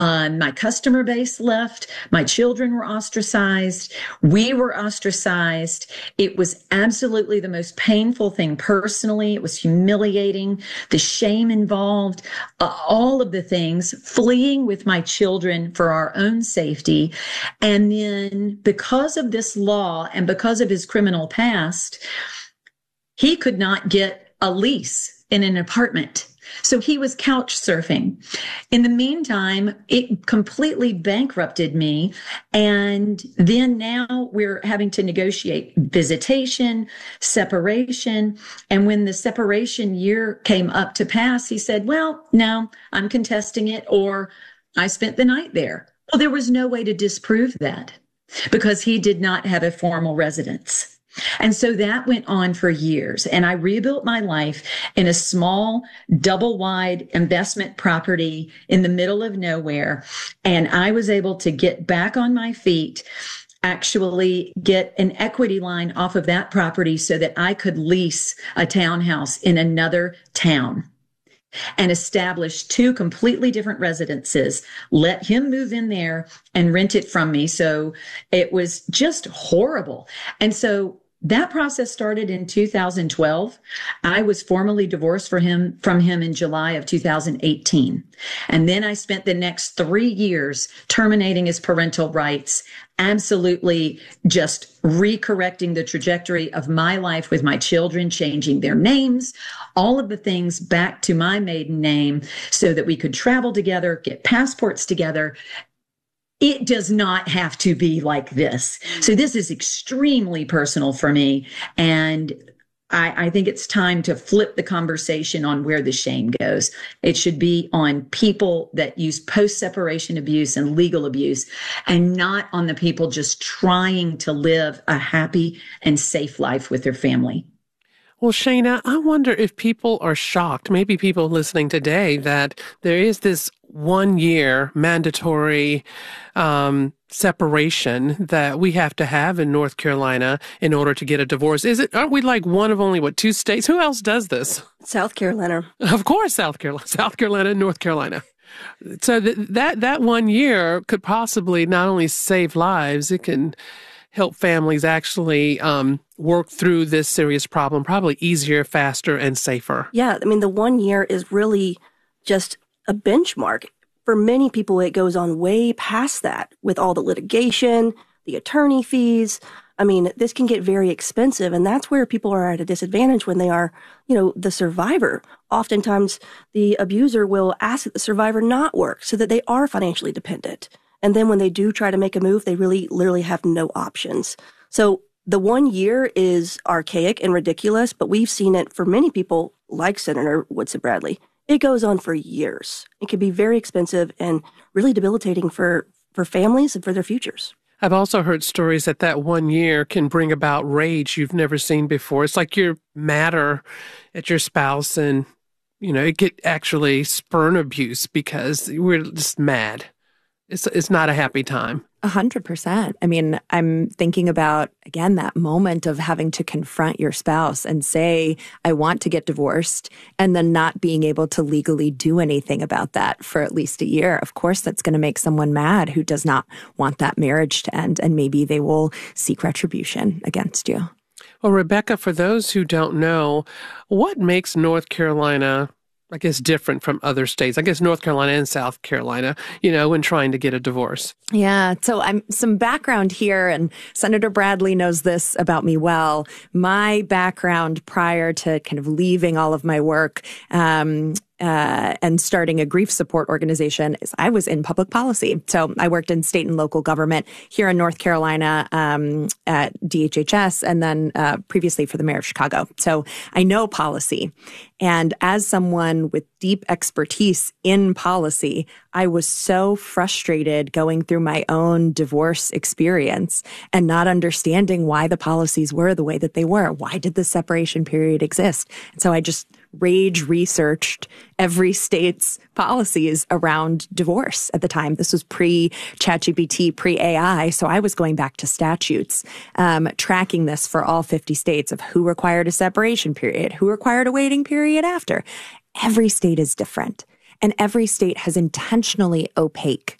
My customer base left. My children were ostracized. We were ostracized. It was absolutely the most painful thing personally. It was humiliating, the shame involved, all of the things, fleeing with my children for our own safety. And then because of this law and because of his criminal past, he could not get a lease in an apartment. So he was couch surfing. In the meantime, it completely bankrupted me. And then now we're having to negotiate visitation, separation. And when the separation year came up to pass, he said, well, no, I'm contesting it, or I spent the night there. Well, there was no way to disprove that because he did not have a formal residence. And so that went on for years. And I rebuilt my life in a small, double wide investment property in the middle of nowhere. And I was able to get back on my feet, actually get an equity line off of that property so that I could lease a townhouse in another town and establish two completely different residences, let him move in there and rent it from me. So it was just horrible. And so that process started in 2012. I was formally divorced from him in July of 2018. And then I spent the next 3 years terminating his parental rights, absolutely just recorrecting the trajectory of my life with my children, changing their names, all of the things back to my maiden name so that we could travel together, get passports together. It does not have to be like this. So this is extremely personal for me. And I think it's time to flip the conversation on where the shame goes. It should be on people that use post-separation abuse and legal abuse, and not on the people just trying to live a happy and safe life with their family. Well, Shana, I wonder if people are shocked, maybe people listening today, that there is this 1 year mandatory separation that we have to have in North Carolina in order to get a divorce. Aren't we like one of only, 2 states? Who else does this? South Carolina. Of course, South Carolina and North Carolina. So that 1 year could possibly not only save lives, it can help families actually work through this serious problem, probably easier, faster, and safer. Yeah, I mean, the 1 year is really just a benchmark. For many people, it goes on way past that with all the litigation, the attorney fees. I mean, this can get very expensive, and that's where people are at a disadvantage when they are, the survivor. Oftentimes, the abuser will ask that the survivor not work so that they are financially dependent. And then when they do try to make a move, they really literally have no options. So the 1 year is archaic and ridiculous, but we've seen it for many people like Senator Woodson Bradley. It goes on for years. It can be very expensive and really debilitating for families and for their futures. I've also heard stories that 1 year can bring about rage you've never seen before. It's like you're madder at your spouse and, it could actually spurn abuse because we're just mad. It's not a happy time. 100%. I mean, I'm thinking about, again, that moment of having to confront your spouse and say, I want to get divorced, and then not being able to legally do anything about that for at least a year. Of course, that's going to make someone mad who does not want that marriage to end, and maybe they will seek retribution against you. Well, Rebecca, for those who don't know, what makes North Carolina, I guess, different from other states, I guess North Carolina and South Carolina, when trying to get a divorce? Yeah. So some background here, and Senator Bradley knows this about me well. My background prior to kind of leaving all of my work, and starting a grief support organization is I was in public policy. So I worked in state and local government here in North Carolina at DHHS, and then previously for the mayor of Chicago. So I know policy. And as someone with deep expertise in policy, I was so frustrated going through my own divorce experience and not understanding why the policies were the way that they were. Why did the separation period exist? And so I just rage researched every state's policies around divorce at the time. This was pre-ChatGPT, pre-AI. So I was going back to statutes, tracking this for all 50 states of who required a separation period, who required a waiting period after. Every state is different. And every state has intentionally opaque